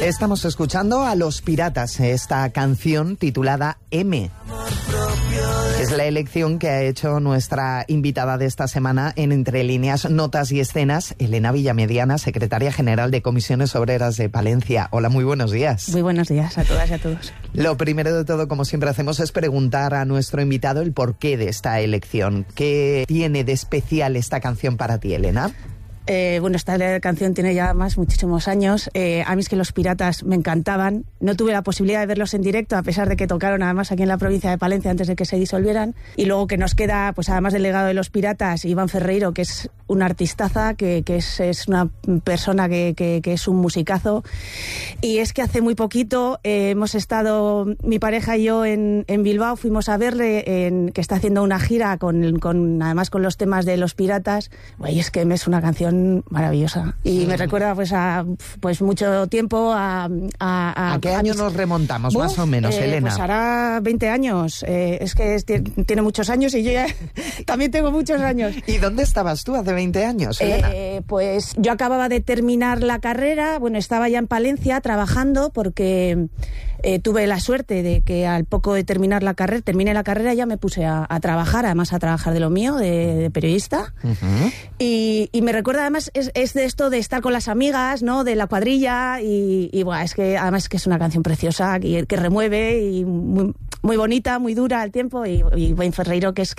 Estamos escuchando a Los Piratas, esta canción titulada M. Es la elección que ha hecho nuestra invitada de esta semana en Entre Líneas, Notas y Escenas, Elena Villamediana, secretaria general de Comisiones Obreras de Palencia. Hola, muy buenos días. Muy buenos días a todas y a todos. Lo primero de todo, como siempre hacemos, es preguntar a nuestro invitado el porqué de esta elección. ¿Qué tiene de especial esta canción para ti, Elena? Bueno, esta canción tiene ya muchísimos años. A mí es que Los Piratas me encantaban. No tuve la posibilidad de verlos en directo, a pesar de que tocaron además aquí en la provincia de Palencia antes de que se disolvieran. Y luego que nos queda, pues además del legado de Los Piratas, Iván Ferreiro, que es una artistaza, que es una persona que es un musicazo. Y es que hace muy poquito hemos estado, mi pareja y yo, en Bilbao, fuimos a verle, que está haciendo una gira además con los temas de Los Piratas. Y es que es una canción maravillosa y me recuerda pues mucho tiempo a qué año nos remontamos más o menos, Elena. Pues hará 20 años. Es que tiene muchos años y yo ya también tengo muchos años. ¿Y dónde estabas tú hace 20 años, Elena? Pues yo acababa de terminar la carrera. Bueno, estaba ya en Palencia trabajando porque tuve la suerte de que al poco de terminé la carrera, ya me puse a trabajar, además a trabajar de lo mío, de periodista. Uh-huh. Y me recuerda, además, es de esto de estar con las amigas, ¿no? De la cuadrilla y bueno, es que además es que es una canción preciosa que remueve y muy bonita, muy dura al tiempo, y Iván Ferreiro, que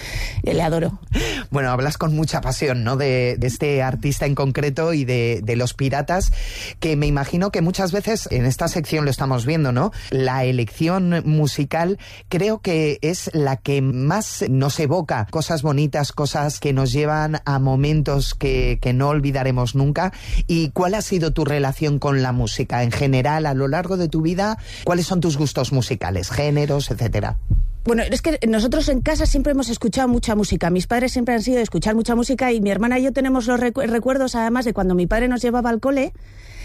le adoro. Bueno, hablas con mucha pasión, ¿no? De este artista en concreto y de Los Piratas, que me imagino que muchas veces en esta sección lo estamos viendo, ¿no? La elección musical creo que es la que más nos evoca cosas bonitas, cosas que nos llevan a momentos que no olvidaremos nunca. ¿Y cuál ha sido tu relación con la música en general a lo largo de tu vida? ¿Cuáles son tus gustos musicales, géneros, etcétera? Bueno, es que nosotros en casa siempre hemos escuchado mucha música. Mis padres siempre han sido de escuchar mucha música y mi hermana y yo tenemos los recuerdos, además, de cuando mi padre nos llevaba al cole,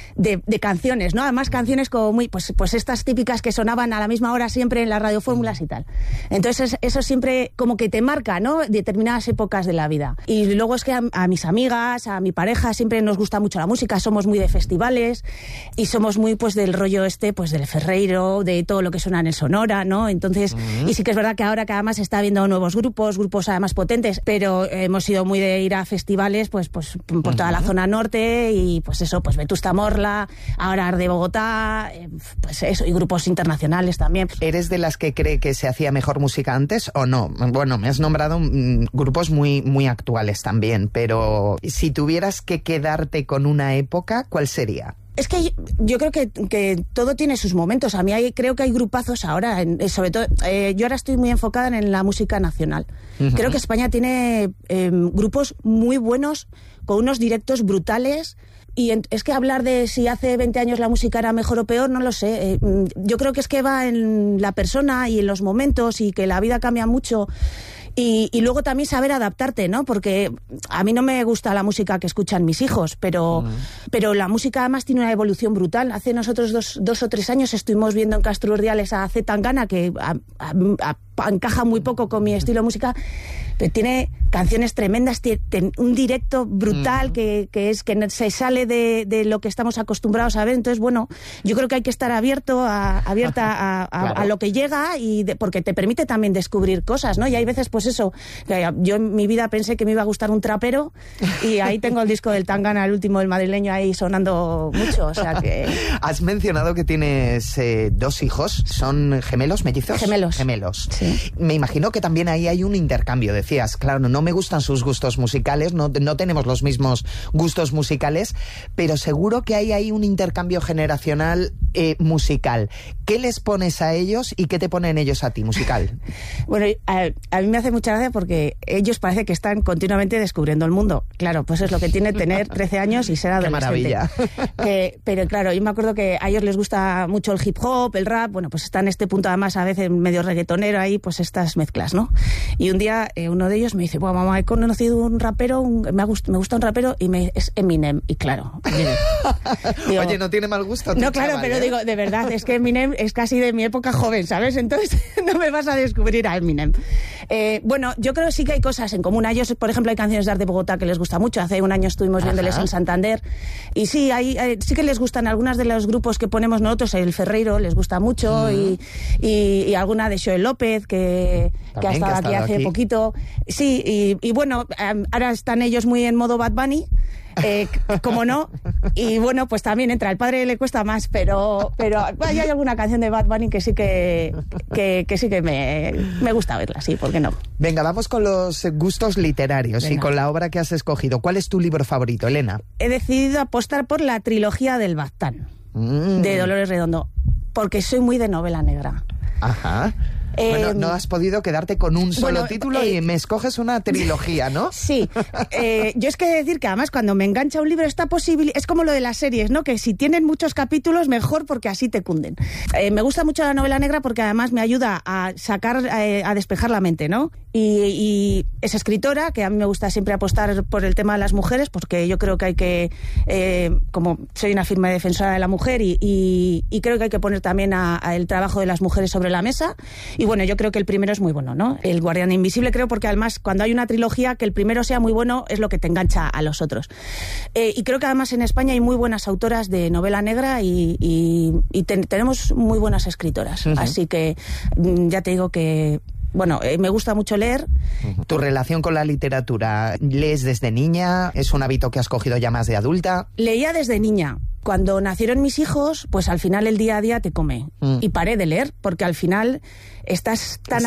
de canciones, ¿no? Además, canciones como muy, pues estas típicas que sonaban a la misma hora siempre en las radiofórmulas y tal. Entonces, eso siempre como que te marca, ¿no? Determinadas épocas de la vida. Y luego es que a mis amigas, a mi pareja, siempre nos gusta mucho la música, somos muy de festivales y somos muy, pues, del rollo pues, del Ferreiro, de todo lo que suena en el Sonora, ¿no? Entonces, y sí que es verdad que ahora que además está habiendo nuevos grupos además potentes, pero hemos sido muy de ir a festivales, pues por toda la zona norte y, pues eso, pues Vetusta Morla, ahora de Bogotá, pues eso, y grupos internacionales también. ¿Eres de las que cree que se hacía mejor música antes o no? Bueno, me has nombrado grupos muy, muy actuales también, pero si tuvieras que quedarte con una época, ¿cuál sería? Es que yo creo que todo tiene sus momentos. A mí creo que hay grupazos ahora, sobre todo, yo ahora estoy muy enfocada en la música nacional. Uh-huh. Creo que España tiene grupos muy buenos, con unos directos brutales. Y es que hablar de si hace 20 años la música era mejor o peor, no lo sé. Yo creo que es que va en la persona y en los momentos y que la vida cambia mucho. Y luego también saber adaptarte, ¿no? Porque a mí no me gusta la música que escuchan mis hijos, pero la música además tiene una evolución brutal. Hace nosotros dos o 3 años estuvimos viendo en Castro Urdiales a C. Tangana, que encaja muy poco con mi estilo de música, pero tiene canciones tremendas, tiene un directo brutal que se sale de lo que estamos acostumbrados a ver. Entonces, bueno, yo creo que hay que estar abierta a lo que llega porque te permite también descubrir cosas, ¿no? Y hay veces, pues eso, yo en mi vida pensé que me iba a gustar un trapero y ahí tengo el disco del Tangana, el último del madrileño, ahí sonando mucho, o sea que... Has mencionado que tienes 2 hijos, ¿son gemelos, mellizos? Gemelos. Sí. Me imagino que también ahí hay un intercambio, decías, claro, no me gustan sus gustos musicales, no tenemos los mismos gustos musicales, pero seguro que hay ahí un intercambio generacional musical. ¿Qué les pones a ellos y qué te ponen ellos a ti, musical? Bueno, a mí me hace mucha gracia porque ellos parece que están continuamente descubriendo el mundo. Claro, pues es lo que tiene tener 13 años y ser adolescente. ¡Qué maravilla! Pero claro, yo me acuerdo que a ellos les gusta mucho el hip hop, el rap, bueno, pues está en este punto además a veces medio reggaetonero ahí, pues estas mezclas, ¿no? Y un día uno de ellos me dice, bueno, mamá, he conocido un rapero, me gusta un rapero y es Eminem. Y claro, digo, oye, no tiene mal gusto. No, claro, chaval, pero digo, de verdad, es que Eminem es casi de mi época joven, ¿sabes? Entonces no me vas a descubrir a Eminem. Bueno, yo creo que sí que hay cosas en común. A ellos, por ejemplo, hay canciones de Art de Bogotá que les gusta mucho. Hace un año estuvimos viéndoles en Santander. Y sí, sí que les gustan algunas de los grupos que ponemos nosotros. El Ferreiro les gusta mucho y alguna de Xoel López que ha estado aquí hace poquito. Sí, y bueno, ahora están ellos muy en modo Bad Bunny. Como no, y bueno, pues también entra, el padre le cuesta más, pero hay alguna canción de Bad Bunny que sí que sí que me gusta verla, sí, ¿por qué no? Venga, vamos con los gustos literarios. Venga. Y con la obra que has escogido. ¿Cuál es tu libro favorito, Elena? He decidido apostar por la trilogía del Baztán, de Dolores Redondo, porque soy muy de novela negra. Ajá. Bueno, no has podido quedarte con un solo título y me escoges una trilogía, ¿no? Sí. Yo es que he de decir que además cuando me engancha un libro es como lo de las series, ¿no? Que si tienen muchos capítulos, mejor porque así te cunden. Me gusta mucho la novela negra porque además me ayuda a a despejar la mente, ¿no? Y es escritora, que a mí me gusta siempre apostar por el tema de las mujeres, porque yo creo que hay que, como soy una firme defensora de la mujer y creo que hay que poner también el trabajo de las mujeres sobre la mesa. Y bueno, yo creo que el primero es muy bueno, ¿no? El Guardián Invisible, creo, porque además cuando hay una trilogía, que el primero sea muy bueno es lo que te engancha a los otros. Y creo que además en España hay muy buenas autoras de novela negra y tenemos muy buenas escritoras. Así que ya te digo que... Bueno, me gusta mucho leer. ¿Tu relación con la literatura? ¿Lees desde niña? ¿Es un hábito que has cogido ya más de adulta? Leía desde niña. Cuando nacieron mis hijos, pues al final el día a día te come. Y paré de leer, porque al final estás tan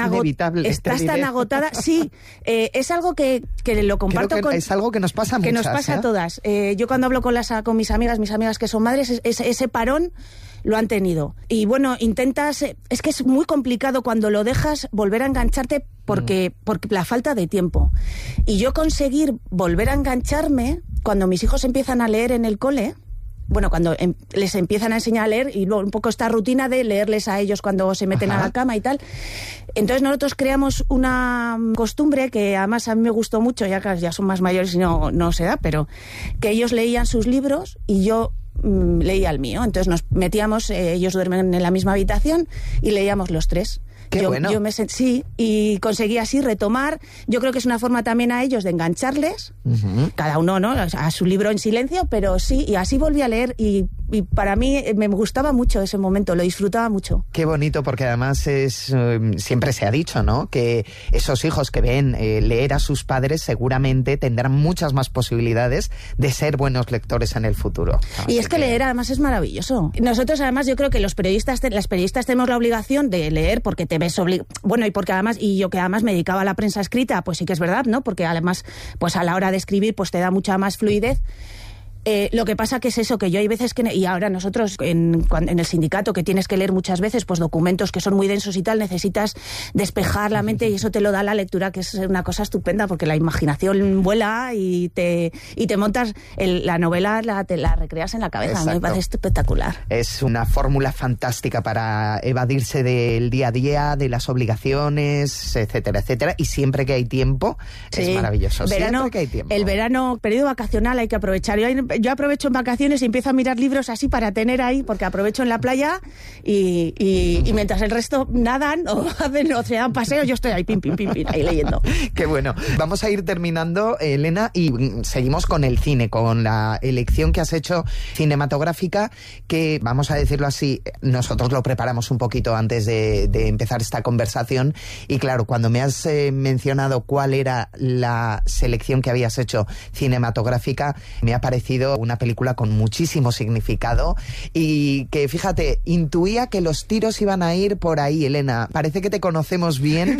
agotada. Sí, es algo que lo comparto con... Es algo que nos pasa a muchas. Que nos pasa a todas. Yo cuando hablo con mis amigas que son madres, ese parón lo han tenido. Y bueno, intentas... Es que es muy complicado cuando lo dejas volver a engancharte porque la falta de tiempo. Y yo conseguir volver a engancharme cuando mis hijos empiezan a leer en el cole... Bueno, cuando les empiezan a enseñar a leer y luego un poco esta rutina de leerles a ellos cuando se meten a la cama y tal. Entonces nosotros creamos una costumbre que además a mí me gustó mucho, ya son más mayores y no se da, pero que ellos leían sus libros y yo leía el mío. Entonces nos metíamos, ellos duermen en la misma habitación y leíamos los tres. Qué bueno. Yo sí, y conseguí así retomar. Yo creo que es una forma también a ellos de engancharles, cada uno, ¿no? A su libro en silencio, pero sí, y así volví a leer y para mí me gustaba mucho ese momento, lo disfrutaba mucho. Qué bonito, porque además siempre se ha dicho, ¿no? Que esos hijos que ven leer a sus padres seguramente tendrán muchas más posibilidades de ser buenos lectores en el futuro. Y es que leer además es maravilloso. Nosotros además yo creo que las periodistas tenemos la obligación de leer porque te ves bueno, y porque además, y yo que además me dedicaba a la prensa escrita, pues sí que es verdad, ¿no? Porque además, pues a la hora de escribir, pues te da mucha más fluidez. Lo que pasa que es eso, que yo hay veces que... Y ahora nosotros en el sindicato, que tienes que leer muchas veces pues documentos que son muy densos y tal, necesitas despejar la mente y eso te lo da la lectura, que es una cosa estupenda porque la imaginación vuela y te montas la novela, te la recreas en la cabeza. Exacto. Me parece espectacular. Es una fórmula fantástica para evadirse del día a día, de las obligaciones, etcétera, etcétera. Y siempre que hay tiempo, sí, es maravilloso. Siempre que hay tiempo. El verano, periodo vacacional, hay que aprovechar. Yo aprovecho en vacaciones y empiezo a mirar libros así para tener ahí, porque aprovecho en la playa y mientras el resto nadan o se dan paseos, yo estoy ahí, pim, ahí leyendo. Qué bueno. Vamos a ir terminando, Elena, y seguimos con el cine, con la elección que has hecho cinematográfica, que, vamos a decirlo así, nosotros lo preparamos un poquito antes de empezar esta conversación, y claro, cuando me has mencionado cuál era la selección que habías hecho cinematográfica, me ha parecido una película con muchísimo significado y que, fíjate, intuía que los tiros iban a ir por ahí, Elena. Parece que te conocemos bien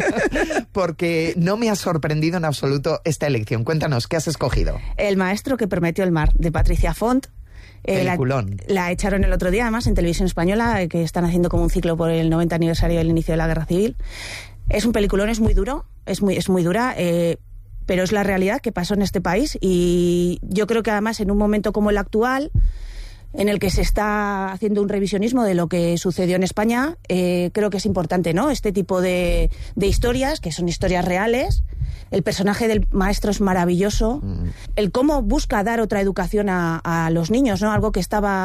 porque no me ha sorprendido en absoluto esta elección. Cuéntanos, ¿qué has escogido? El maestro que prometió el mar, de Patricia Font. Peliculón. La echaron el otro día, además, en Televisión Española, que están haciendo como un ciclo por el 90 aniversario del inicio de la Guerra Civil. Es un peliculón, es muy duro, es muy dura, pero es la realidad que pasó en este país y yo creo que además en un momento como el actual, en el que se está haciendo un revisionismo de lo que sucedió en España, creo que es importante, ¿no? Este tipo de historias, que son historias reales, El personaje del maestro es maravilloso. El cómo busca dar otra educación a los niños, ¿no? Algo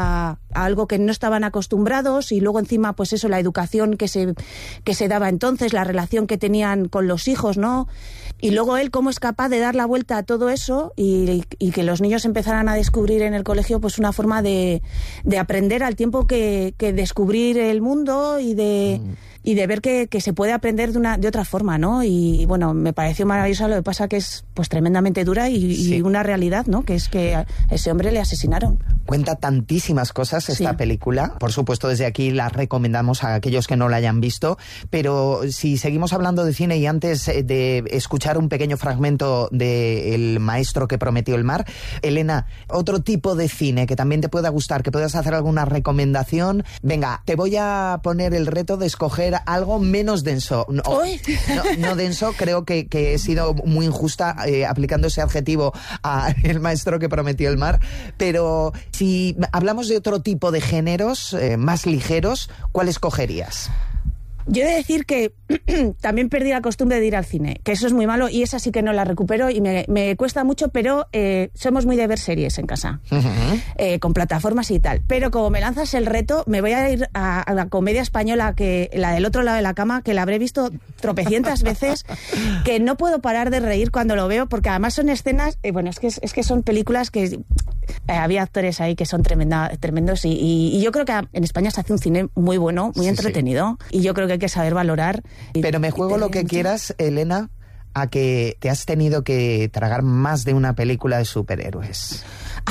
que no estaban acostumbrados, y luego encima, pues eso, la educación que se daba entonces, la relación que tenían con los hijos, ¿no? Y luego él cómo es capaz de dar la vuelta a todo eso y que los niños empezaran a descubrir en el colegio pues una forma de aprender al tiempo que descubrir el mundo y de ver que se puede aprender de otra forma, ¿no? Y bueno, me pareció maravilloso. Lo que pasa que es pues tremendamente dura y una realidad, ¿no? Que es que a ese hombre le asesinaron. Cuenta tantísimas cosas esta película. Por supuesto, desde aquí la recomendamos a aquellos que no la hayan visto. Pero si seguimos hablando de cine y antes de escuchar un pequeño fragmento de El maestro que prometió el mar, Elena, otro tipo de cine que también te pueda gustar, que puedas hacer alguna recomendación. Venga, te voy a poner el reto de escoger algo menos denso. No denso, creo que he sido muy injusta aplicando ese adjetivo a El maestro que prometió el mar, pero si hablamos de otro tipo de géneros más ligeros, ¿cuál escogerías? Yo he de decir que también perdí la costumbre de ir al cine, que eso es muy malo y esa sí que no la recupero y me cuesta mucho, pero somos muy de ver series en casa, con plataformas y tal. Pero como me lanzas el reto, me voy a ir a la comedia española, que la del otro lado de la cama, que la habré visto tropecientas veces, que no puedo parar de reír cuando lo veo, porque además son escenas, bueno, es que son películas que... había actores ahí que son tremendos y yo creo que en España se hace un cine muy bueno, muy entretenido, y yo creo que hay que saber valorar. Pero me juego lo que quieras, Elena, a que te has tenido que tragar más de una película de superhéroes.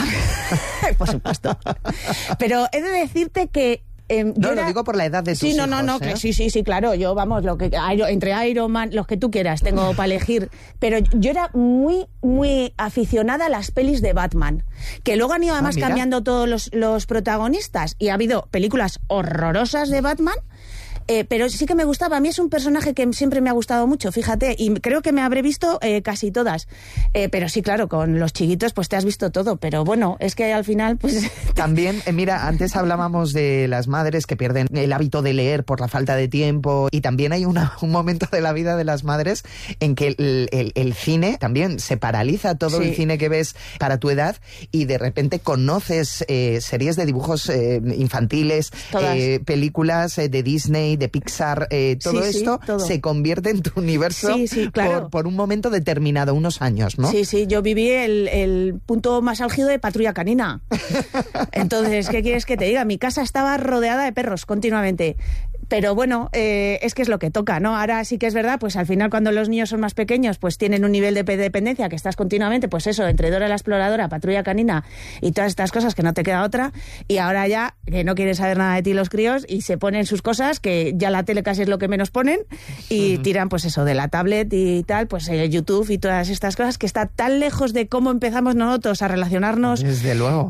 Por supuesto. Pero he de decirte que lo digo por la edad de tus hijos. Que sí, claro. Yo, vamos, entre Iron Man, los que tú quieras, tengo para elegir. Pero yo era muy, muy aficionada a las pelis de Batman, que luego han ido además cambiando todos los protagonistas, y ha habido películas horrorosas de Batman. Pero sí que me gustaba. A mí es un personaje que siempre me ha gustado mucho, fíjate, y creo que me habré visto casi todas. Pero sí, claro, con los chiquitos pues te has visto todo, pero bueno, es que al final pues... También, mira, antes hablábamos de las madres que pierden el hábito de leer por la falta de tiempo, y también hay un momento de la vida de las madres en que el cine también se paraliza, todo el cine que ves para tu edad, y de repente conoces series de dibujos infantiles, películas de Disney, de Pixar, todo esto se convierte en tu universo claro. por un momento determinado, unos años, ¿no? Sí, yo viví el punto más álgido de Patrulla Canina. Entonces, ¿qué quieres que te diga? Mi casa estaba rodeada de perros continuamente. Pero bueno, es que es lo que toca, ¿no? Ahora sí que es verdad, pues al final cuando los niños son más pequeños, pues tienen un nivel de dependencia que estás continuamente, pues eso, entre Dora la Exploradora, Patrulla Canina y todas estas cosas, que no te queda otra, y ahora ya que no quieren saber nada de ti los críos y se ponen sus cosas, que ya la tele casi es lo que menos ponen, y tiran pues eso de la tablet y tal, pues YouTube y todas estas cosas, que está tan lejos de cómo empezamos nosotros a relacionarnos desde luego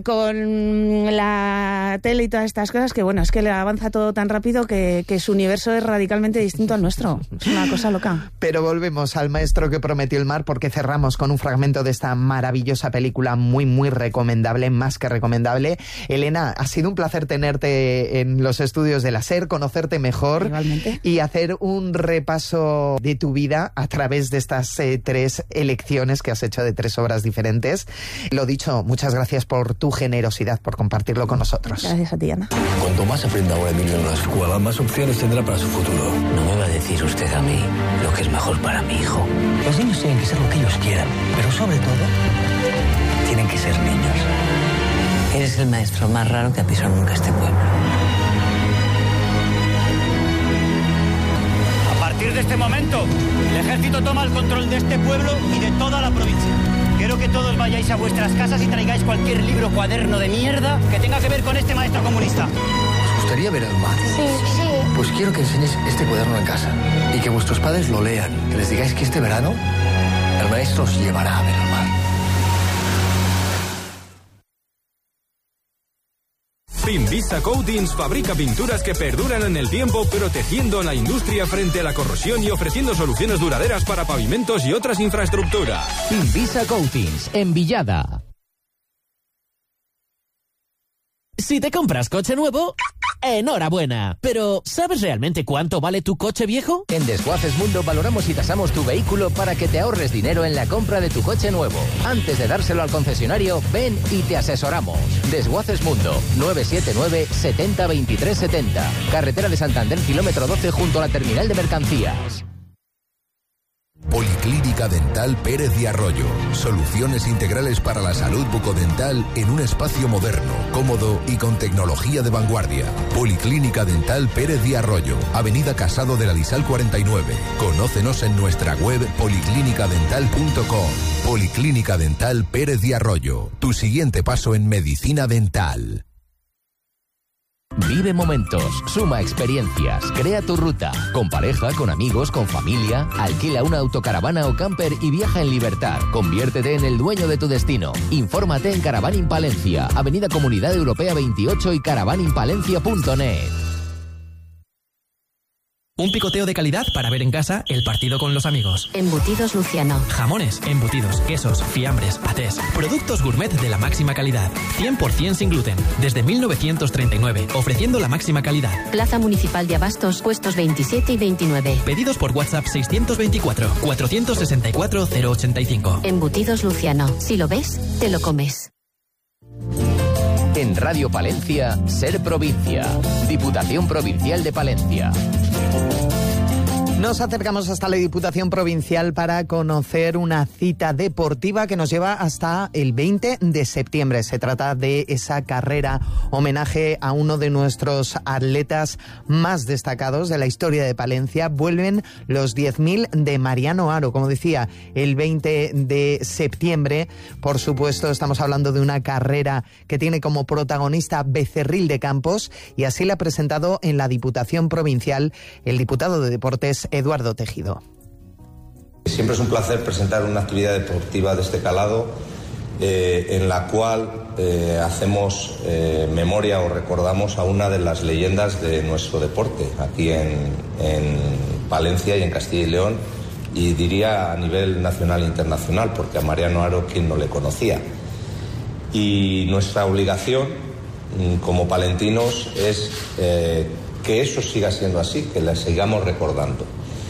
con la tele y todas estas cosas, que bueno, es que le avanza todo tan rápido que su universo es radicalmente distinto al nuestro. Es una cosa loca. Pero volvemos al maestro que prometió el mar, porque cerramos con un fragmento de esta maravillosa película muy, muy recomendable, más que recomendable. Elena, ha sido un placer tenerte en los estudios de la SER, conocerte mejor. Igualmente. Y hacer un repaso de tu vida a través de estas 3 elecciones que has hecho de 3 obras diferentes. Lo dicho, muchas gracias por tu generosidad, por compartirlo con nosotros. Gracias a ti, Ana. Cuanto más aprenda ahora Emilio en la escuela, más opciones tendrá para su futuro. No me va a decir usted a mí lo que es mejor para mi hijo. Los niños tienen que ser lo que ellos quieran, pero sobre todo, tienen que ser niños. Eres el maestro más raro que ha pisado nunca este pueblo. A partir de este momento, el ejército toma el control de este pueblo y de toda la provincia. Quiero que todos vayáis a vuestras casas y traigáis cualquier libro, cuaderno de mierda que tenga que ver con este maestro comunista. ¿Os gustaría ver el mar? Sí. Pues quiero que enseñéis este cuaderno en casa y que vuestros padres lo lean. Que les digáis que este verano el maestro os llevará a ver el mar. Finvisa Coatings fabrica pinturas que perduran en el tiempo, protegiendo a la industria frente a la corrosión y ofreciendo soluciones duraderas para pavimentos y otras infraestructuras. Finvisa Coatings, en Villada. Si te compras coche nuevo, ¡enhorabuena! Pero, ¿sabes realmente cuánto vale tu coche viejo? En Desguaces Mundo valoramos y tasamos tu vehículo para que te ahorres dinero en la compra de tu coche nuevo. Antes de dárselo al concesionario, ven y te asesoramos. Desguaces Mundo, 979 70 23 70. Carretera de Santander, kilómetro 12, junto a la terminal de mercancías. Policlínica Dental Pérez de Arroyo. Soluciones integrales para la salud bucodental en un espacio moderno, cómodo y con tecnología de vanguardia. Policlínica Dental Pérez de Arroyo, Avenida Casado de la Lisal 49. Conócenos en nuestra web policlinicadental.com. Policlínica Dental Pérez de Arroyo. Tu siguiente paso en medicina dental. Vive momentos, suma experiencias, crea tu ruta. Con pareja, con amigos, con familia. Alquila una autocaravana o camper y viaja en libertad. Conviértete en el dueño de tu destino. Infórmate en Caravaning Palencia, Avenida Comunidad Europea 28 y caravaningpalencia.net. Un picoteo de calidad para ver en casa el partido con los amigos. Embutidos Luciano. Jamones, embutidos, quesos, fiambres, patés. Productos gourmet de la máxima calidad. 100% sin gluten. Desde 1939, ofreciendo la máxima calidad. Plaza Municipal de Abastos, puestos 27 y 29. Pedidos por WhatsApp 624-464-085. Embutidos Luciano. Si lo ves, te lo comes. En Radio Palencia, Ser Provincia. Diputación Provincial de Palencia. Nos acercamos hasta la Diputación Provincial para conocer una cita deportiva que nos lleva hasta el 20 de septiembre. Se trata de esa carrera homenaje a uno de nuestros atletas más destacados de la historia de Palencia. Vuelven los 10.000 de Mariano Haro, como decía, el 20 de septiembre. Por supuesto, estamos hablando de una carrera que tiene como protagonista Becerril de Campos, y así la ha presentado en la Diputación Provincial el diputado de Deportes, Eduardo Tejido. Siempre es un placer presentar una actividad deportiva de este calado, en la cual hacemos memoria o recordamos a una de las leyendas de nuestro deporte aquí en Palencia y en Castilla y León, y diría a nivel nacional e internacional, porque a Mariano Haro, ¿quién no le conocía? Y nuestra obligación como palentinos es que eso siga siendo así, que la sigamos recordando.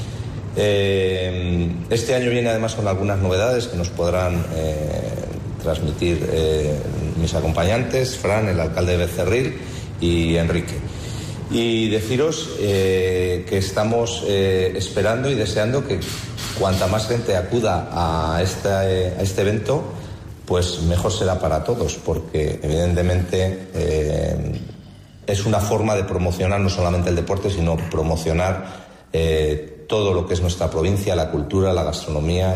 Este año viene además con algunas novedades que nos podrán transmitir mis acompañantes, Fran, el alcalde de Becerril, y Enrique. Y deciros que estamos esperando y deseando que cuanta más gente acuda a este evento, pues mejor será para todos, porque evidentemente es una forma de promocionar no solamente el deporte, sino promocionar todo lo que es nuestra provincia, la cultura, la gastronomía.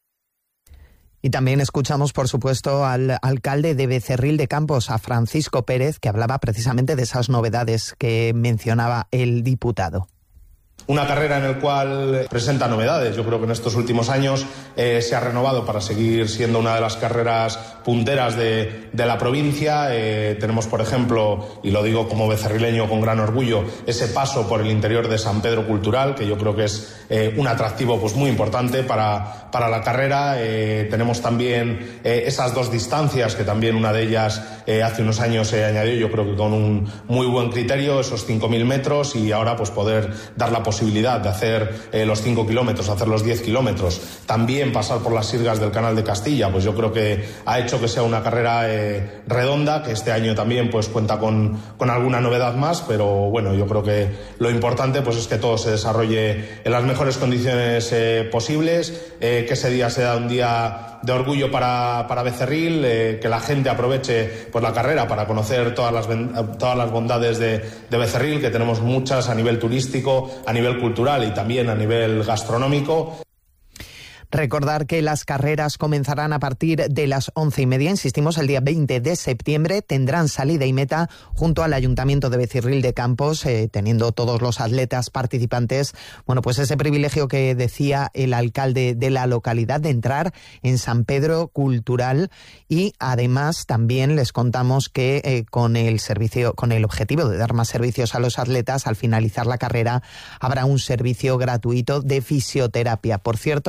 Y también escuchamos, por supuesto, al alcalde de Becerril de Campos, a Francisco Pérez, que hablaba precisamente de esas novedades que mencionaba el diputado. Una carrera en la cual presenta novedades. Yo creo que en estos últimos años se ha renovado para seguir siendo una de las carreras punteras de la provincia. Tenemos, por ejemplo, y lo digo como becerrileño con gran orgullo, ese paso por el interior de San Pedro Cultural, que yo creo que es un atractivo pues muy importante para la carrera. Tenemos también esas dos distancias, que también una de ellas hace unos años se añadió, yo creo que con un muy buen criterio, esos 5.000 metros, y ahora pues poder dar la posibilidad de hacer los 5 kilómetros, hacer los 10 kilómetros, también pasar por las sirgas del Canal de Castilla, pues yo creo que ha hecho que sea una carrera redonda, que este año también pues cuenta con alguna novedad más, pero bueno, yo creo que lo importante pues es que todo se desarrolle en las mejores condiciones posibles, que ese día sea un día de orgullo para Becerril, que la gente aproveche pues la carrera para conocer todas las bondades de Becerril, que tenemos muchas a nivel turístico, a nivel cultural y también a nivel gastronómico. Recordar que las carreras comenzarán a partir de las 11:30, insistimos, el día 20 de septiembre, tendrán salida y meta junto al Ayuntamiento de Becerril de Campos, teniendo todos los atletas participantes, bueno, pues ese privilegio que decía el alcalde de la localidad de entrar en San Pedro Cultural, y además también les contamos que con el objetivo de dar más servicios a los atletas, al finalizar la carrera habrá un servicio gratuito de fisioterapia. Por cierto, que la inscripción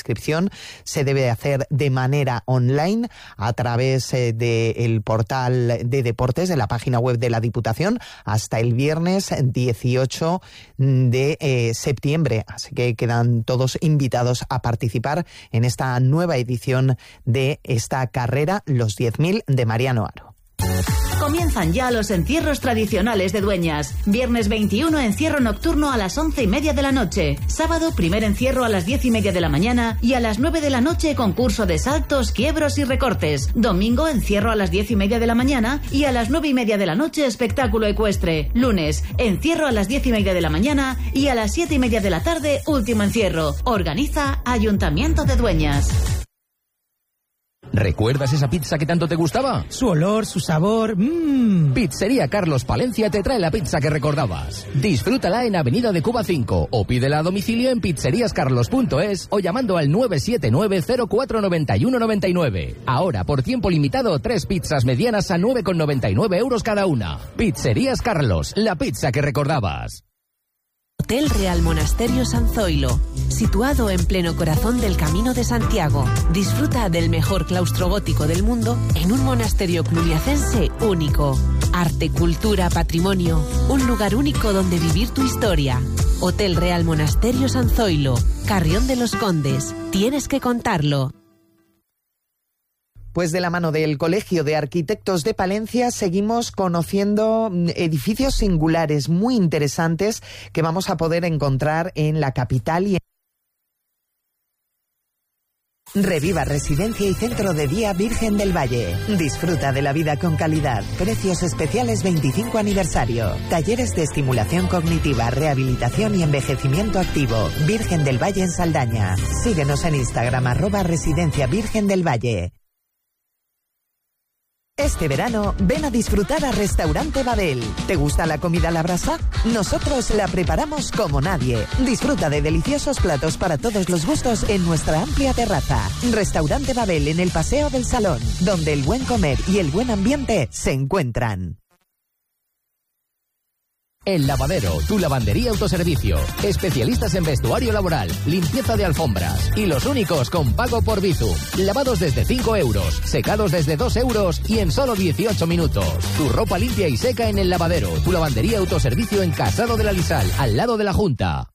inscripción se debe hacer de manera online a través del portal de deportes de la página web de la Diputación hasta el viernes 18 de septiembre. Así que quedan todos invitados a participar en esta nueva edición de esta carrera, los 10.000 de Mariano Haro. Comienzan ya los encierros tradicionales de Dueñas. Viernes 21, encierro nocturno a las 11:30 de la noche. Sábado, primer encierro a las 10:30 de la mañana y a las 9 de la noche, concurso de saltos, quiebros y recortes. Domingo, encierro a las 10:30 de la mañana y a las 9:30 de la noche, espectáculo ecuestre. Lunes, encierro a las 10:30 de la mañana y a las 7:30 de la tarde, último encierro. Organiza Ayuntamiento de Dueñas. ¿Recuerdas esa pizza que tanto te gustaba? Su olor, su sabor... Pizzería Carlos Palencia te trae la pizza que recordabas. Disfrútala en Avenida de Cuba 5 o pídela a domicilio en pizzeriascarlos.es o llamando al 979-049199. Ahora, por tiempo limitado, 3 pizzas medianas a 9,99 euros cada una. Pizzerías Carlos, la pizza que recordabas. Hotel Real Monasterio San Zoilo, situado en pleno corazón del Camino de Santiago. Disfruta del mejor claustro gótico del mundo en un monasterio cluniacense único. Arte, cultura, patrimonio, un lugar único donde vivir tu historia. Hotel Real Monasterio San Zoilo, Carrión de los Condes. Tienes que contarlo. Pues de la mano del Colegio de Arquitectos de Palencia seguimos conociendo edificios singulares muy interesantes que vamos a poder encontrar en la capital y Reviva Residencia y Centro de Día Virgen del Valle. Disfruta de la vida con calidad. Precios especiales 25 aniversario. Talleres de estimulación cognitiva, rehabilitación y envejecimiento activo. Virgen del Valle en Saldaña. Síguenos en Instagram @Residencia Virgen del Valle. Este verano, ven a disfrutar a Restaurante Babel. ¿Te gusta la comida a la brasa? Nosotros la preparamos como nadie. Disfruta de deliciosos platos para todos los gustos en nuestra amplia terraza. Restaurante Babel en el Paseo del Salón, donde el buen comer y el buen ambiente se encuentran. El Lavadero, tu lavandería autoservicio. Especialistas en vestuario laboral, limpieza de alfombras y los únicos con pago por Bizum. Lavados desde 5 euros, secados desde 2 euros y en solo 18 minutos. Tu ropa limpia y seca en El Lavadero, tu lavandería autoservicio en Casado de la Lisal, al lado de la Junta.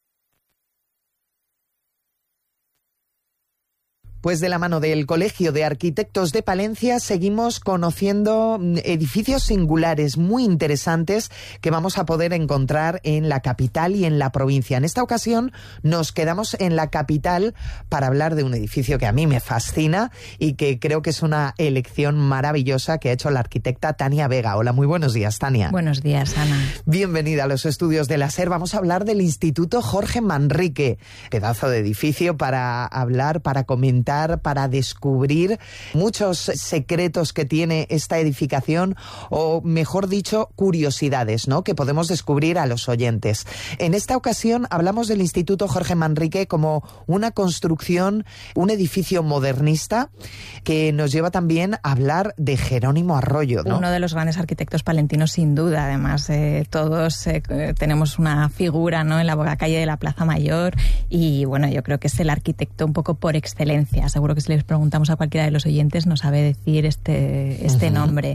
Pues de la mano del Colegio de Arquitectos de Palencia seguimos conociendo edificios singulares muy interesantes que vamos a poder encontrar en la capital y en la provincia. En esta ocasión nos quedamos en la capital para hablar de un edificio que a mí me fascina y que creo que es una elección maravillosa que ha hecho la arquitecta Tania Vega. Hola, muy buenos días, Tania. Buenos días, Ana. Bienvenida a los estudios de la SER. Vamos a hablar del Instituto Jorge Manrique. Pedazo de edificio para hablar, para comentar, para descubrir muchos secretos que tiene esta edificación, o mejor dicho, curiosidades, ¿no?, que podemos descubrir a los oyentes. En esta ocasión hablamos del Instituto Jorge Manrique como una construcción, un edificio modernista que nos lleva también a hablar de Jerónimo Arroyo, ¿no? Uno de los grandes arquitectos palentinos, sin duda. Además, todos tenemos una figura, ¿no?, en la calle de la Plaza Mayor, y bueno, yo creo que es el arquitecto un poco por excelencia. Seguro que si les preguntamos a cualquiera de los oyentes nos sabe decir este nombre.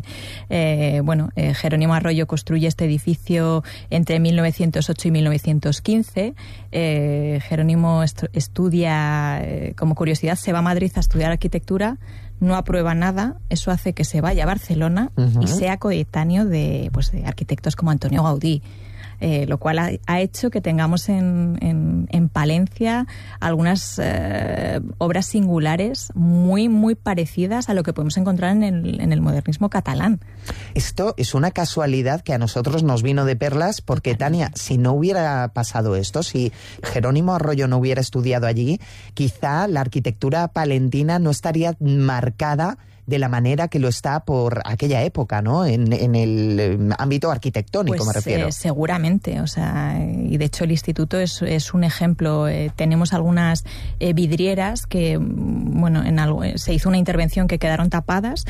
Jerónimo Arroyo construye este edificio entre 1908 y 1915. Jerónimo estudia, como curiosidad, se va a Madrid a estudiar arquitectura, no aprueba nada, eso hace que se vaya a Barcelona y sea coetáneo de arquitectos como Antonio Gaudí. Lo cual ha hecho que tengamos en Palencia algunas obras singulares muy, muy parecidas a lo que podemos encontrar en el modernismo catalán. Esto es una casualidad que a nosotros nos vino de perlas, porque, Tania, si no hubiera pasado esto, si Jerónimo Arroyo no hubiera estudiado allí, quizá la arquitectura palentina no estaría marcada de la manera que lo está por aquella época, ¿no?, en el ámbito arquitectónico, me refiero. Seguramente, y de hecho el instituto es un ejemplo. Tenemos algunas vidrieras que, se hizo una intervención que quedaron tapadas,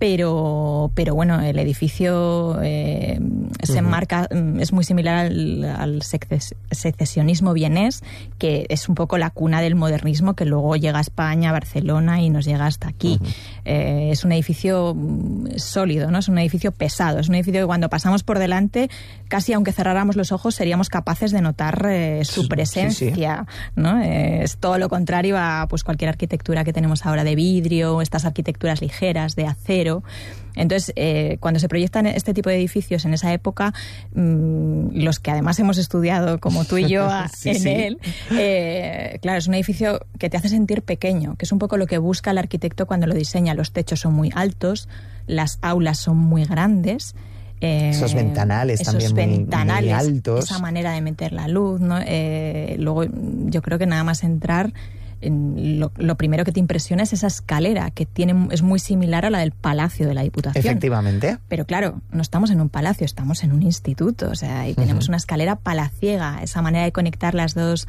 pero bueno, el edificio se enmarca, es muy similar al secesionismo vienés, que es un poco la cuna del modernismo que luego llega a España, a Barcelona y nos llega hasta aquí. Es un edificio sólido, ¿no? Es un edificio pesado, es un edificio que cuando pasamos por delante, casi aunque cerráramos los ojos, seríamos capaces de notar su presencia, ¿no? Es todo lo contrario a pues cualquier arquitectura que tenemos ahora de vidrio, estas arquitecturas ligeras de acero. Entonces, cuando se proyectan este tipo de edificios en esa época, los que además hemos estudiado, como tú y yo, él, claro, es un edificio que te hace sentir pequeño, que es un poco lo que busca el arquitecto cuando lo diseña. Los techos son muy altos, las aulas son muy grandes. Esos ventanales también muy altos. Esa manera de meter la luz, ¿no? Luego, yo creo que nada más entrar, lo primero que te impresiona es esa escalera que es muy similar a la del Palacio de la Diputación. Efectivamente. Pero claro, no estamos en un palacio, estamos en un instituto, o sea, y tenemos una escalera palaciega, esa manera de conectar los dos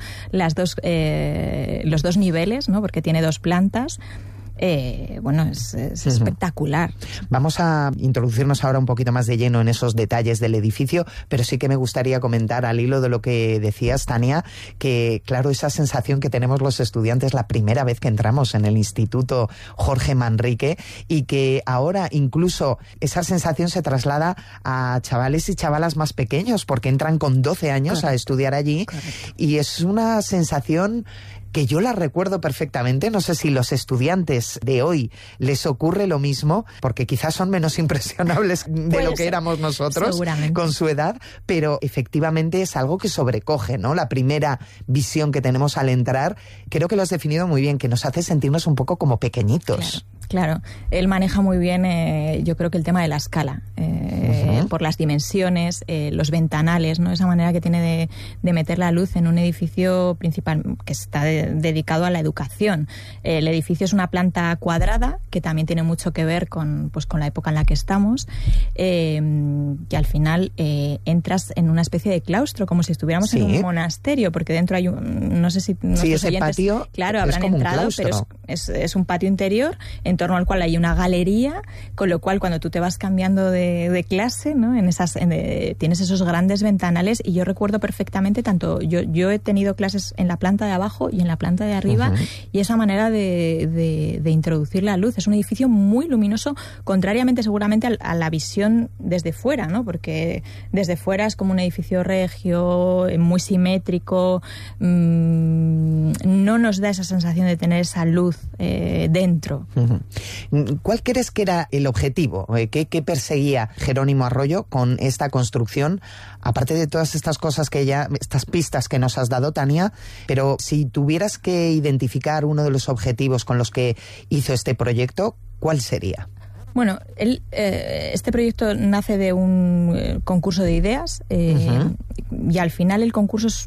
niveles, ¿no? Porque tiene 2 plantas. Bueno, es espectacular. Vamos a introducirnos ahora un poquito más de lleno en esos detalles del edificio, pero sí que me gustaría comentar, al hilo de lo que decías, Tania, que claro, esa sensación que tenemos los estudiantes la primera vez que entramos en el Instituto Jorge Manrique, y que ahora incluso esa sensación se traslada a chavales y chavalas más pequeños, porque entran con 12 años a estudiar allí. Y es una sensación que yo la recuerdo perfectamente. No sé si los estudiantes de hoy les ocurre lo mismo, porque quizás son menos impresionables de lo que éramos nosotros con su edad, pero efectivamente es algo que sobrecoge, ¿no? La primera visión que tenemos al entrar, creo que lo has definido muy bien, que nos hace sentirnos un poco como pequeñitos. Claro, él maneja muy bien, yo creo que el tema de la escala, por las dimensiones, los ventanales, ¿no? Esa manera que tiene de meter la luz en un edificio principal que está dedicado a la educación. El edificio es una planta cuadrada, que también tiene mucho que ver con la época en la que estamos, que al final entras en una especie de claustro, como si estuviéramos en un monasterio, porque dentro hay no sé si nuestros oyentes, patio, claro, habrán entrado, pero es un patio interior en torno al cual hay una galería, con lo cual cuando tú te vas cambiando de clase, ¿no? Tienes esos grandes ventanales, y yo recuerdo perfectamente, tanto yo he tenido clases en la planta de abajo y en la planta de arriba, y esa manera de introducir la luz. Es un edificio muy luminoso, contrariamente seguramente a la visión desde fuera, ¿no? Porque desde fuera es como un edificio regio, muy simétrico, no nos da esa sensación de tener esa luz dentro. ¿Cuál crees que era el objetivo? ¿Qué perseguía Jerónimo Arroyo con esta construcción? Aparte de todas estas cosas estas pistas que nos has dado, Tania, pero si tuvieras que identificar uno de los objetivos con los que hizo este proyecto, ¿cuál sería? Bueno, este proyecto nace de un concurso de ideas, y al final el concurso es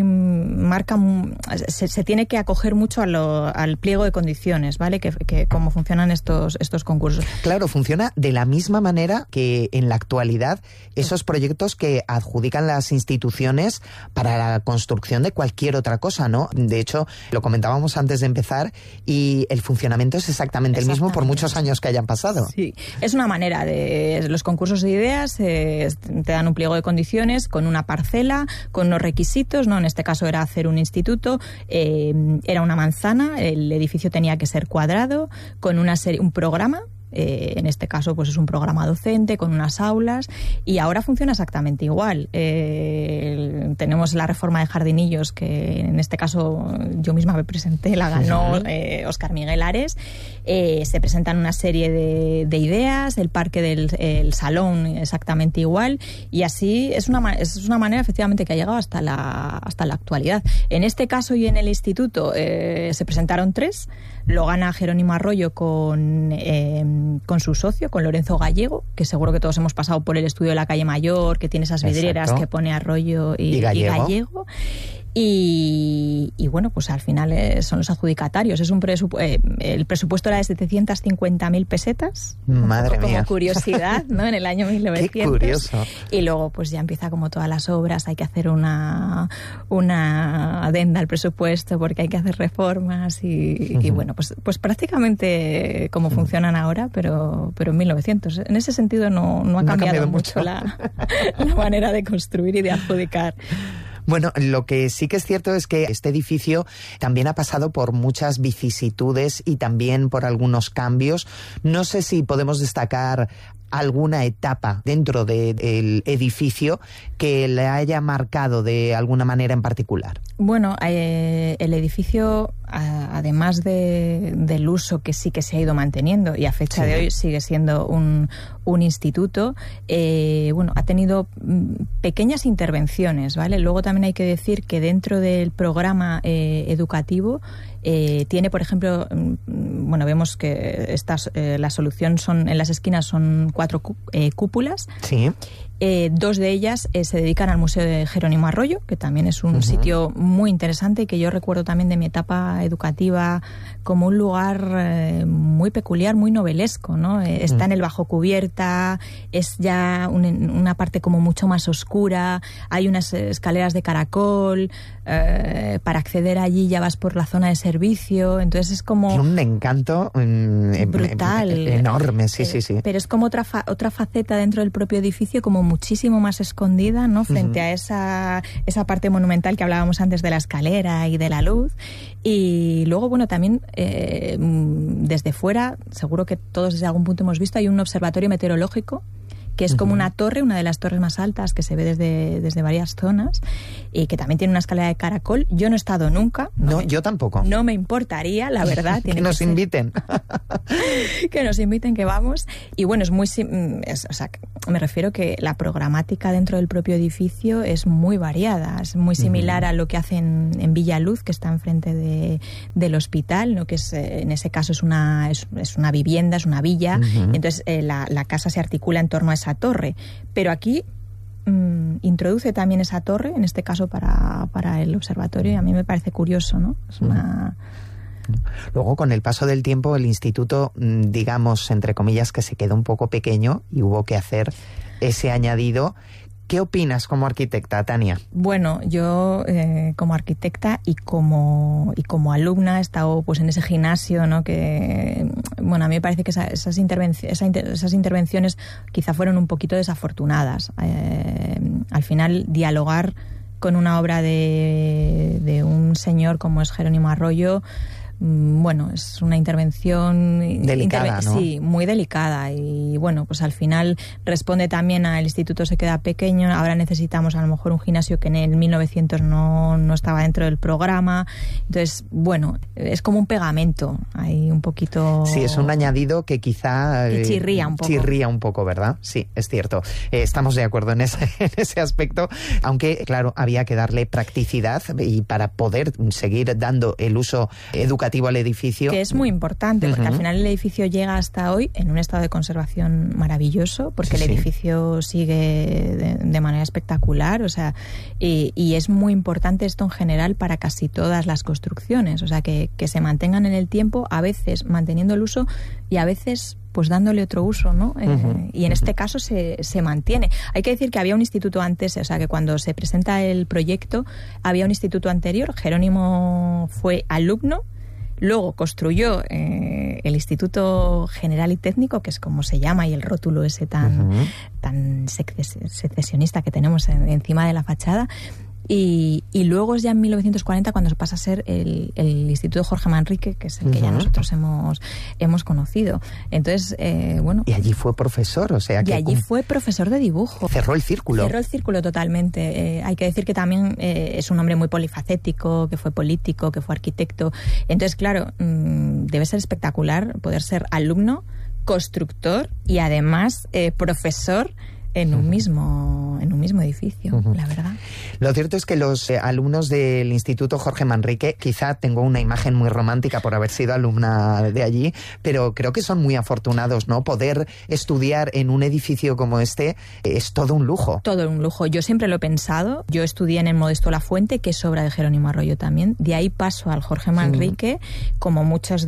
se tiene que acoger mucho al pliego de condiciones, ¿vale? Que cómo funcionan estos concursos. Claro, funciona de la misma manera que en la actualidad esos proyectos que adjudican las instituciones para la construcción de cualquier otra cosa, ¿no? De hecho, lo comentábamos antes de empezar, y el funcionamiento es exactamente el mismo por muchos años que hayan pasado. Sí, es una manera de los concursos de ideas, te dan un pliego de condiciones con una parcela, con unos requisitos, ¿no? En este caso era hacer un instituto, era una manzana, el edificio tenía que ser cuadrado, con un programa. En este caso pues es un programa docente con unas aulas, y ahora funciona exactamente igual. Tenemos la reforma de jardinillos, que en este caso yo misma me presenté, la ganó Óscar Miguel Ares. Se presentan una serie de ideas, el parque del salón exactamente igual, y así es una manera efectivamente que ha llegado hasta la actualidad. En este caso y en el instituto se presentaron 3, lo gana Jerónimo Arroyo con su socio, con Lorenzo Gallego, que seguro que todos hemos pasado por el estudio de la calle Mayor, que tiene esas vidrieras que pone Arroyo y Gallego. Y bueno, pues al final son los adjudicatarios. Es el presupuesto era de 750.000 pesetas. Madre mía. Como curiosidad, ¿no? En el año 1900. Qué curioso. Y luego pues ya empieza como todas las obras, hay que hacer una adenda al presupuesto porque hay que hacer reformas y bueno, pues prácticamente como funcionan ahora, pero en 1900. En ese sentido no ha cambiado mucho la manera de construir y de adjudicar. Bueno, lo que sí que es cierto es que este edificio también ha pasado por muchas vicisitudes y también por algunos cambios. No sé si podemos destacar alguna etapa dentro del edificio que le haya marcado de alguna manera en particular. Bueno, el edificio, además del uso que sí que se ha ido manteniendo y a fecha de hoy sigue siendo un instituto, bueno, ha tenido pequeñas intervenciones, ¿vale? Luego también hay que decir que dentro del programa educativo tiene, por ejemplo, bueno, vemos que la solución en las esquinas son 4 cúpulas. Sí. 2 de ellas se dedican al Museo de Jerónimo Arroyo, que también es un sitio muy interesante y que yo recuerdo también de mi etapa educativa como un lugar muy peculiar, muy novelesco, ¿no? Está en el bajo cubierta, es ya una parte como mucho más oscura, hay unas escaleras de caracol, para acceder allí ya vas por la zona de servicio, entonces es como... Tiene un encanto brutal, enorme, sí. Pero es como otra faceta dentro del propio edificio, como muchísimo más escondida, ¿no? Frente a esa parte monumental que hablábamos antes de la escalera y de la luz. Y luego, bueno, también desde fuera, seguro que todos desde algún punto hemos visto, hay un observatorio meteorológico que es como una torre, una de las torres más altas que se ve desde varias zonas y que también tiene una escalera de caracol. Yo no he estado nunca. No, yo tampoco. No me importaría, la verdad. Que nos inviten. Que nos inviten, que vamos. Y bueno, es muy... o sea, me refiero que la programática dentro del propio edificio es muy variada. Es muy similar a lo que hacen en Villaluz, que está enfrente del hospital, ¿no? Que es, en ese caso es una vivienda, es una villa. Entonces la casa se articula en torno a esa torre, pero aquí introduce también esa torre, en este caso para el observatorio, y a mí me parece curioso, ¿no? Es una... Luego, con el paso del tiempo, el instituto, digamos, entre comillas, que se quedó un poco pequeño y hubo que hacer ese añadido. ¿Qué opinas como arquitecta, Tania? Bueno, yo como arquitecta y como alumna he estado pues en ese gimnasio, ¿no? Que bueno, a mí me parece que esas intervenciones quizá fueron un poquito desafortunadas. Al final, dialogar con una obra de un señor como es Jerónimo Arroyo, bueno, es una intervención delicada, ¿no? Sí, muy delicada, y bueno, pues al final responde también a el instituto se queda pequeño, ahora necesitamos a lo mejor un gimnasio que en el 1900 no estaba dentro del programa, entonces bueno, es como un pegamento, hay un poquito... Sí, es un añadido que quizá... chirría un poco. Chirría un poco, ¿verdad? Sí, es cierto. Estamos de acuerdo en ese aspecto, aunque claro, había que darle practicidad y para poder seguir dando el uso educativo al edificio. Que es muy importante, porque al final el edificio llega hasta hoy en un estado de conservación maravilloso, porque el edificio sigue de manera espectacular, o sea, y es muy importante esto en general para casi todas las construcciones, o sea, que se mantengan en el tiempo, a veces manteniendo el uso y a veces pues dándole otro uso, ¿no? Y en este caso se mantiene. Hay que decir que había un instituto antes, o sea, que cuando se presenta el proyecto había un instituto anterior, Jerónimo fue alumno, luego construyó el Instituto General y Técnico, que es como se llama, y el rótulo ese tan secesionista que tenemos encima de la fachada. Y luego es ya en 1940 cuando pasa a ser el Instituto Jorge Manrique, que es el que ya nosotros hemos conocido. Entonces, bueno... Y allí fue profesor, o sea que... Y allí fue profesor de dibujo. Cerró el círculo. Cerró el círculo totalmente. Hay que decir que también es un hombre muy polifacético, que fue político, que fue arquitecto. Entonces, claro, debe ser espectacular poder ser alumno, constructor y además profesor en un mismo mismo edificio, la verdad. Lo cierto es que los alumnos del Instituto Jorge Manrique, quizá tengo una imagen muy romántica por haber sido alumna de allí, pero creo que son muy afortunados, ¿no? Poder estudiar en un edificio como este es todo un lujo. Todo un lujo. Yo siempre lo he pensado. Yo estudié en el Modesto Lafuente, que es obra de Jerónimo Arroyo también. De ahí paso al Jorge Manrique, como muchos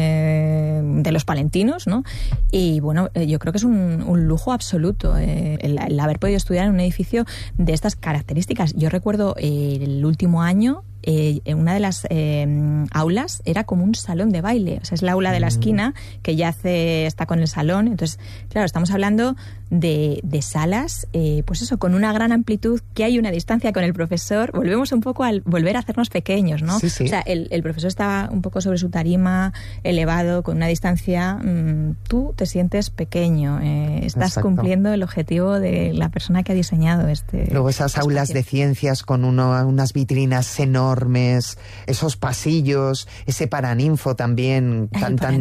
de los palentinos, ¿no? Y bueno, yo creo que es un lujo absoluto el haber podido estudiar en un edificio de estas características. Yo recuerdo el último año, una de las aulas era como un salón de baile, o sea, es la aula de la esquina que ya está con el salón. Entonces, claro, estamos hablando de salas, pues eso, con una gran amplitud, que hay una distancia con el profesor. Volvemos un poco al volver a hacernos pequeños, ¿no? Sí, sí. O sea, el profesor estaba un poco sobre su tarima, elevado, con una distancia, tú te sientes pequeño, estás cumpliendo el objetivo de la persona que ha diseñado Luego esas aulas de ciencias con unas vitrinas enormes, esos pasillos, ese paraninfo también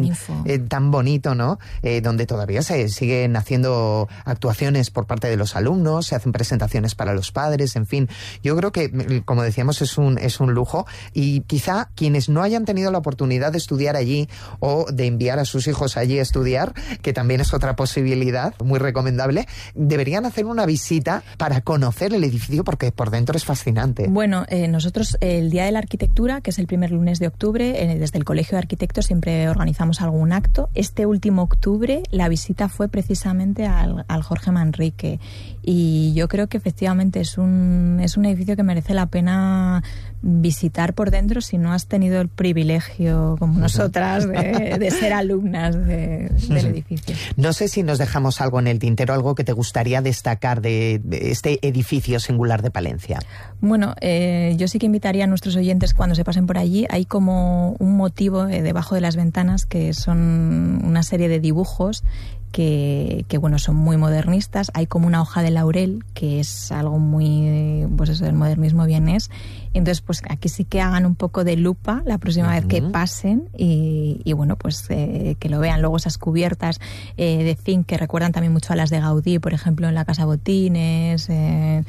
tan bonito, ¿no? Donde todavía se siguen haciendo actuaciones por parte de los alumnos, se hacen presentaciones para los padres, en fin. Yo creo que, como decíamos, es un lujo, y quizá quienes no hayan tenido la oportunidad de estudiar allí o de enviar a sus hijos allí a estudiar, que también es otra posibilidad muy recomendable, deberían hacer una visita para conocer el edificio, porque por dentro es fascinante. Bueno, nosotros el Día de la Arquitectura, que es el primer lunes de octubre, desde el Colegio de Arquitectos siempre organizamos algún acto. Este último octubre la visita fue precisamente al Jorge Manrique, y yo creo que efectivamente es un edificio que merece la pena visitar por dentro si no has tenido el privilegio, como nosotras, de ser alumnas del edificio. No sé si nos dejamos algo en el tintero, algo que te gustaría destacar de este edificio singular de Palencia. Bueno, yo sí que invitaría a nuestros oyentes, cuando se pasen por allí, hay como un motivo debajo de las ventanas, que son una serie de dibujos que bueno, son muy modernistas. Hay como una hoja de laurel, que es algo muy, pues eso, del modernismo vienés. Entonces, pues aquí sí que hagan un poco de lupa la próxima vez que pasen, y bueno, pues que lo vean. Luego esas cubiertas de zinc que recuerdan también mucho a las de Gaudí, por ejemplo, en la Casa Botines, en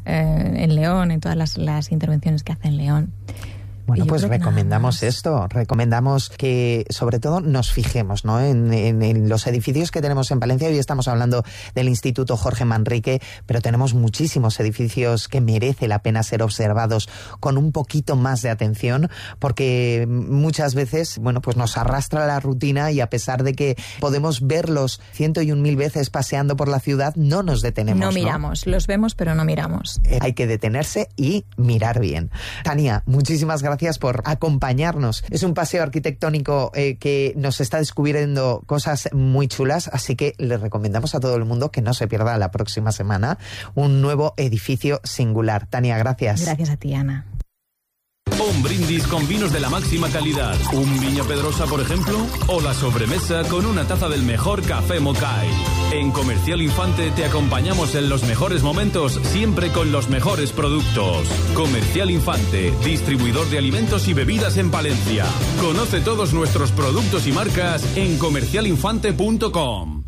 León, en todas las intervenciones que hace en León. Bueno, pues recomendamos esto, recomendamos que sobre todo nos fijemos, ¿no?, en los edificios que tenemos en Palencia. Hoy estamos hablando del Instituto Jorge Manrique, pero tenemos muchísimos edificios que merece la pena ser observados con un poquito más de atención, porque muchas veces, bueno, pues nos arrastra la rutina, y a pesar de que podemos verlos 101.000 veces paseando por la ciudad, no nos detenemos. No miramos, los vemos, pero no miramos. Hay que detenerse y mirar bien. Tania, muchísimas gracias por acompañarnos. Es un paseo arquitectónico que nos está descubriendo cosas muy chulas, así que le recomendamos a todo el mundo que no se pierda la próxima semana un nuevo edificio singular. Tania, gracias. Gracias a ti, Ana. Un brindis con vinos de la máxima calidad. Un Viña Pedrosa, por ejemplo. O la sobremesa con una taza del mejor café Mokai. En Comercial Infante te acompañamos en los mejores momentos, siempre con los mejores productos. Comercial Infante, distribuidor de alimentos y bebidas en Palencia. Conoce todos nuestros productos y marcas en comercialinfante.com.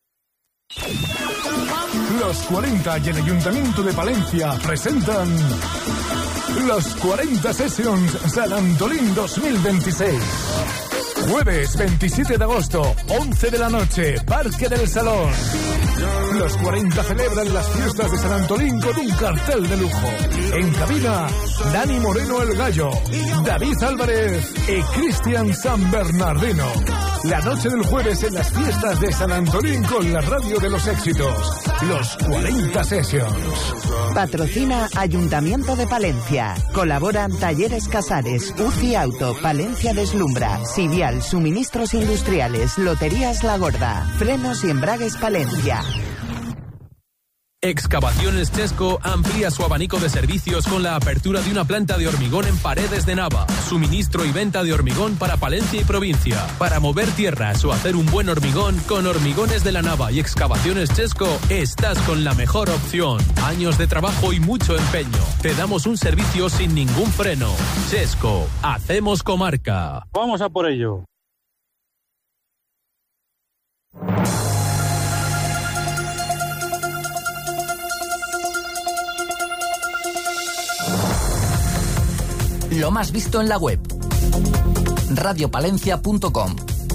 Los 40 y el Ayuntamiento de Palencia presentan los 40 Sessions San Antolín 2026. Jueves 27 de agosto, 11 de la noche, Parque del Salón. Los 40 celebran las fiestas de San Antolín con un cartel de lujo. En cabina, Dani Moreno el Gallo, David Álvarez y Cristian San Bernardino. La noche del jueves en las fiestas de San Antolín con la radio de los éxitos. Los 40 Sessions. Patrocina Ayuntamiento de Palencia. Colaboran Talleres Casares, UCI Auto, Palencia Deslumbra, Sivial, Suministros Industriales, Loterías La Gorda, Frenos y Embragues Palencia. Excavaciones Chesco amplía su abanico de servicios con la apertura de una planta de hormigón en Paredes de Nava. Suministro y venta de hormigón para Palencia y provincia. Para mover tierras o hacer un buen hormigón, con Hormigones de la Nava y Excavaciones Chesco estás con la mejor opción. Años de trabajo y mucho empeño. Te damos un servicio sin ningún freno. Chesco, hacemos comarca. Vamos a por ello. lo más visto en la web. radiopalencia.com.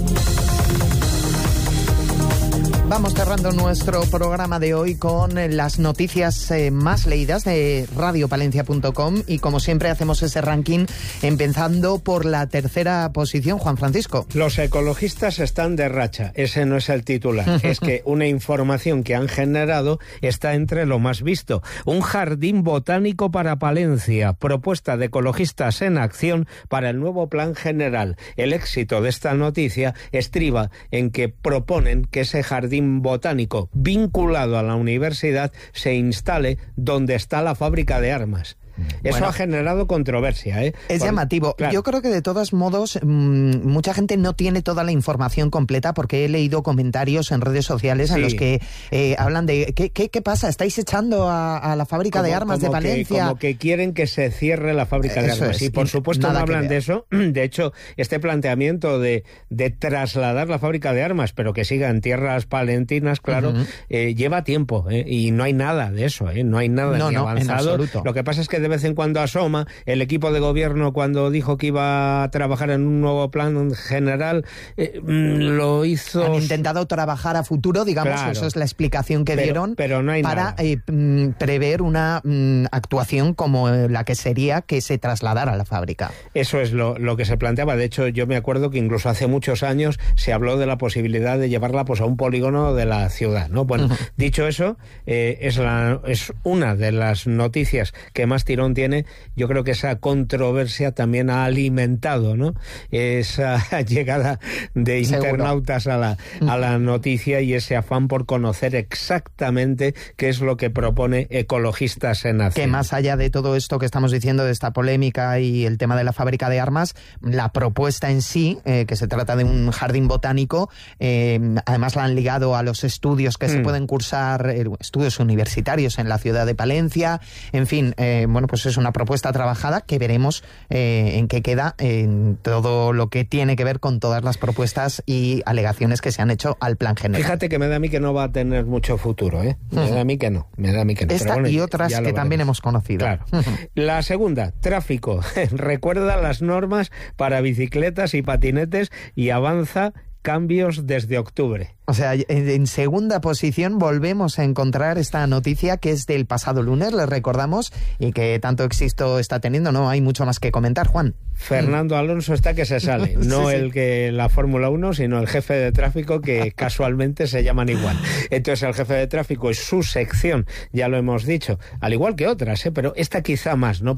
Vamos cerrando nuestro programa de hoy con las noticias más leídas de radiopalencia.com y como siempre hacemos ese ranking empezando por la tercera posición. Juan Francisco. Los ecologistas están de racha, ese no es el titular, es que una información que han generado está entre lo más visto. Un jardín botánico para Palencia, propuesta de ecologistas en acción para el nuevo plan general. El éxito de esta noticia estriba en que proponen que ese jardín botánico vinculado a la universidad se instale donde está la fábrica de armas. Eso ha generado controversia, ¿eh? Es llamativo. Claro. Yo creo que de todos modos mucha gente no tiene toda la información completa porque he leído comentarios en redes sociales en los que hablan de ¿qué pasa? ¿Estáis echando a la fábrica de armas de Palencia? Como que quieren que se cierre la fábrica de armas. Y por supuesto no hablan de eso. De hecho, este planteamiento de trasladar la fábrica de armas, pero que siga en tierras palentinas, claro, lleva tiempo, y no hay nada de eso, no hay nada ni avanzado. Lo que pasa es que de vez en cuando asoma. El equipo de gobierno, cuando dijo que iba a trabajar en un nuevo plan general, lo hizo... Han intentado trabajar a futuro, digamos, claro. Eso es la explicación que dieron pero no hay para prever una actuación como la que sería que se trasladara a la fábrica. Eso es lo que se planteaba. De hecho, yo me acuerdo que incluso hace muchos años se habló de la posibilidad de llevarla pues a un polígono de la ciudad, ¿no? Bueno, dicho eso, es una de las noticias que más tirón tiene. Yo creo que esa controversia también ha alimentado, ¿no?, esa llegada de internautas a la noticia y ese afán por conocer exactamente qué es lo que propone Ecologistas en Acción. Que más allá de todo esto que estamos diciendo, de esta polémica y el tema de la fábrica de armas, la propuesta en sí, que se trata de un jardín botánico, además la han ligado a los estudios que se pueden cursar, estudios universitarios en la ciudad de Palencia, en fin, bueno, pues es una propuesta trabajada que veremos en qué queda en todo lo que tiene que ver con todas las propuestas y alegaciones que se han hecho al plan general. Fíjate que me da a mí que no va a tener mucho futuro, ¿eh? Me da a mí que no. Esta y otras que también hemos conocido. Claro. La segunda, tráfico. Recuerda las normas para bicicletas y patinetes y avanza cambios desde octubre. O sea, en segunda posición volvemos a encontrar esta noticia que es del pasado lunes, les recordamos, y que tanto éxito está teniendo. No hay mucho más que comentar, Juan. Fernando Alonso está que se sale, no el que la Fórmula 1, sino el jefe de tráfico, que casualmente se llaman igual. Entonces el jefe de tráfico es su sección, ya lo hemos dicho, al igual que otras, pero esta quizá más, ¿no?